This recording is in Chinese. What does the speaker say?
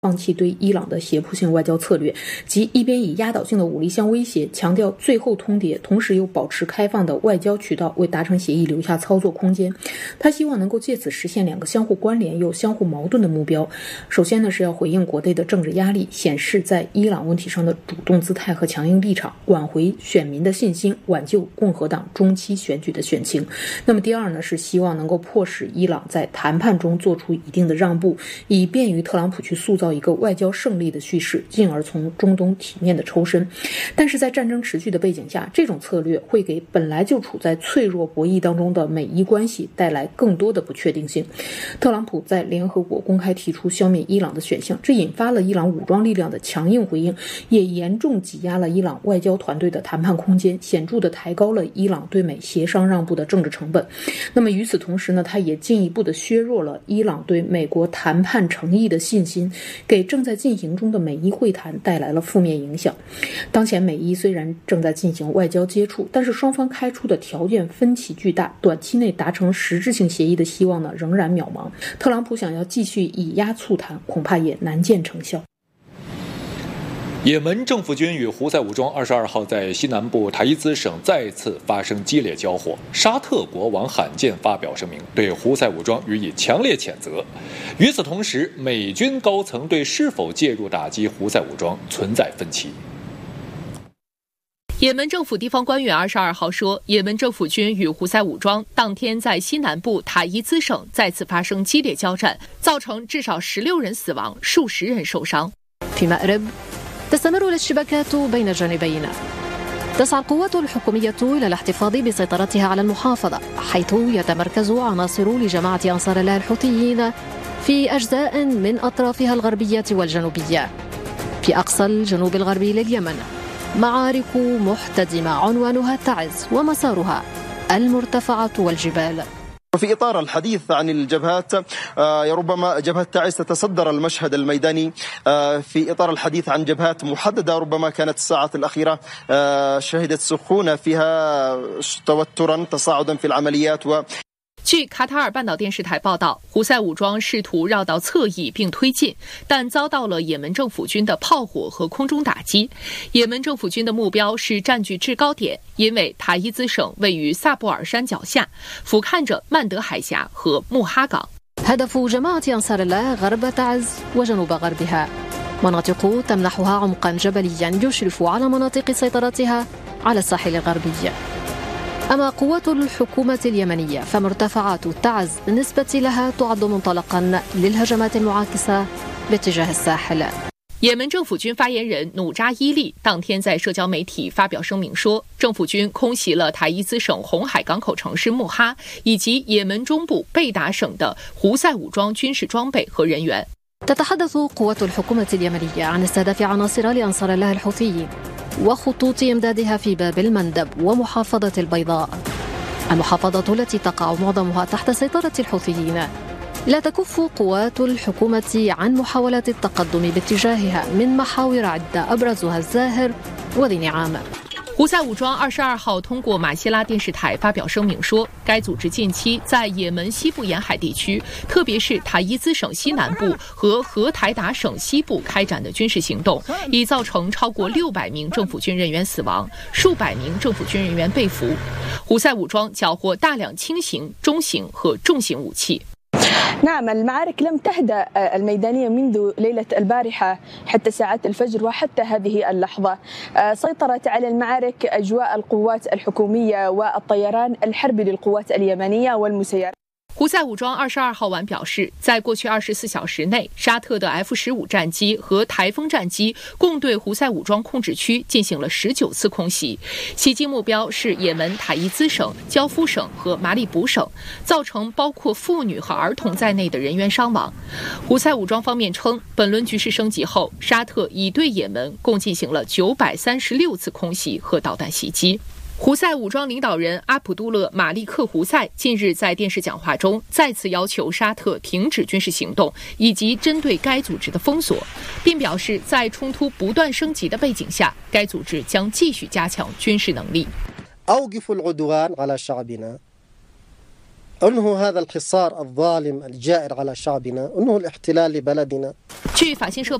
放弃对伊朗的胁迫性外交策略，即一边以压倒性的武力相威胁，强调最后通牒，同时又保持开放的外交渠道，为达成协议留下操作空间。他希望能够借此实现两个相互关联又相互矛盾的目标。首先呢，是要回应国内的政治压力，显示在伊朗问题上的主动姿态和强硬立场，挽回选民的信心，挽救共和党中期选举的选情。那么第二呢，是希望能够迫使伊朗在谈判中做出一定的让步，以便于特朗普去塑造一个外交胜利的叙事，进而从中东体面的抽身。但是在战争持续的背景下，这种策略会给本来就处在脆弱博弈当中的美伊关系带来更多的不确定性。特朗普在联合国公开提出消灭伊朗的选项，这引发了伊朗武装力量的强硬回应，也严重挤压了伊朗外交团队的谈判空间，显著地抬高了伊朗对美协商让步的政治成本。那么与此同时呢，它也进一步地削弱了伊朗对美国谈判诚意的信心，给正在进行中的美伊会谈带来了负面影响。当前美伊虽然正在进行外交接触，但是双方开出的条件分歧巨大，短期内达成实质性协议的希望呢仍然渺茫。特朗普想要继续以压促谈，恐怕也难见成效。 也门政府军与胡塞武装22号在西南部塔伊兹省再次发生激烈交火，沙特国王罕见发表声明，对胡塞武装予以强烈谴责。与此同时，美军高层对是否介入打击胡塞武装存在分歧。 也门政府地方官员22号说，也门政府军与胡塞武装当天在西南部塔伊兹省再次发生激烈交战，造成至少16人死亡，数十人受伤。 تستمر الاشتباكات بين الجانبين. تسعى القوات الحكومية إلى الاحتفاظ بسيطرتها على المحافظة، حيث يتمركز عناصر لجماعة أنصار الله الحوثيين في أجزاء من أطرافها الغربية والجنوبية. في أقصى الجنوب الغربي لليمن معارك محتدمة عنوانها تعز ومسارها المرتفعات والجبال. وفي إطار الحديث عن الجبهات ربما جبهة تعز تتصدر المشهد الميداني. في إطار الحديث عن جبهات محددة ربما كانت الساعات الأخيرة شهدت سخونة فيها توترا تصاعدا في العمليات. 据卡塔尔半岛电视台报道，胡塞武装试图绕道侧翼并推进，但遭到了也门政府军的炮火和空中打击。也门政府军的目标是占据制高点，因为塔伊兹省位于萨布尔山脚下，俯瞰着曼德海峡和穆哈港。 هدف جماعة أنصار الله غرب تعز وجنوب غربها مناطق تمنحها عمقا جبليا يشرف على مناطق سيطرتها على الساحل الغربي. أما قوات الحكومة اليمنية فمرتفعات تعز بالنسبة لها تعد منطلقا للهجمات المعاكسة باتجاه الساحل. 也门政府军发言人努扎伊利当天在社交媒体发表声明说，政府军空袭了塔伊兹省红海港口城市穆哈以及也门中部贝达省的胡塞武装军事装备和人员。 تتحدث قوات الحكومة اليمنية عن استهداف عناصر لأنصار الله الحوثيين وخطوط إمدادها في باب المندب ومحافظة البيضاء. المحافظة التي تقع معظمها تحت سيطرة الحوثيين. لا تكف قوات الحكومة عن محاولات التقدم باتجاهها من محاور عدة أبرزها الزاهر وذي نعام. 胡塞武装22号通过马希拉电视台发表声明说，该组织近期在也门西部沿海地区，特别是塔伊兹省西南部和荷台达省西部开展的军事行动，已造成超过600名政府军人员死亡，数百名政府军人员被俘。胡塞武装缴获大量轻型、中型和重型武器。 نعم المعارك لم تهدأ الميدانية منذ ليلة البارحة حتى ساعات الفجر وحتى هذه اللحظة. سيطرت على المعارك أجواء القوات الحكومية والطيران الحربي للقوات اليمنية والمسيرات. 胡塞武装22号晚表示，在过去24小时内，沙特的 F-15战机和台风战机共对胡塞武装控制区进行了19次空袭，袭击目标是也门塔伊兹省、焦夫省和马里卜省，造成包括妇女和儿童在内的人员伤亡。胡塞武装方面称，本轮局势升级后，沙特已对也门共进行了936次空袭和导弹袭击。胡塞武装领导人阿卜杜勒·马利克·胡塞近日在电视讲话中再次要求沙特停止军事行动以及针对该组织的封锁，并表示在冲突不断升级的背景下，该组织将继续加强军事能力。 أوقفوا العدوان على شعبنا أنه هذا الحصار الظالم الجائر على شعبنا أنه الاحتلال لبلدنا。 据法新社